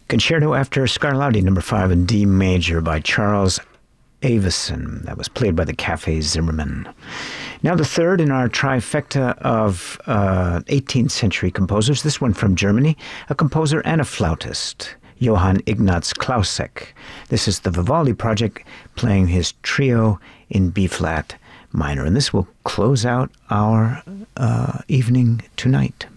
Concerto after Scarlatti, number 5 in D major by Charles Avison. That was played by the Café Zimmermann. Now the third in our trifecta of 18th century composers, this one from Germany, a composer and a flautist, Johann Ignaz Klausek. This is the Vivaldi project, playing his trio in B-flat minor. And this will close out our evening tonight.